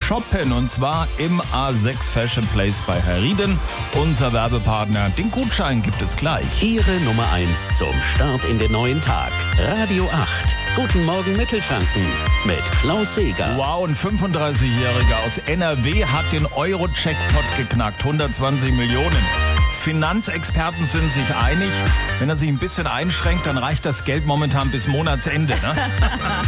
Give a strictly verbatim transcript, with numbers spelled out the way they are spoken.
shoppen und zwar im A sechs Fashion Place bei Herrieden. Unser Werbepartner, den Gutschein gibt es gleich. Ihre Nummer eins zum Start in den neuen Tag. Radio acht. Guten Morgen Mittelfranken mit Klaus Seeger. Wow, ein fünfunddreißigjähriger aus N R W hat den Euro-Jackpot geknackt. hundertzwanzig Millionen. Finanzexperten sind sich einig, wenn er sich ein bisschen einschränkt, dann reicht das Geld momentan bis Monatsende. Ne?